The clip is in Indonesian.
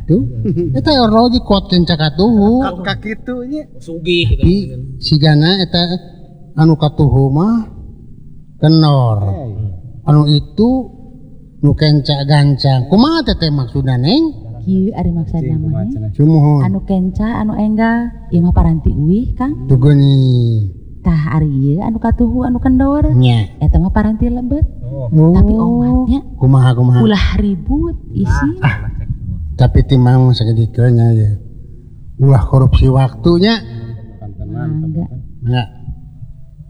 itu eta roji koten cakatuhu Kak kitu nya sugih sigana eta anu katuhu mah kenor anu itu nu kenca gancang kumaha teh maksudna neng kieu ari maksudna mah sumuhun anu kenca anu enggal ieu mah paranti uih Kang tugeni tah ari ieu anu katuhu anu kendor nya eta mah paranti lebet tapi omatnya kumaha ulah ribut isi tapi timang sagedikeun nya ulah korupsi waktunya enggak enggak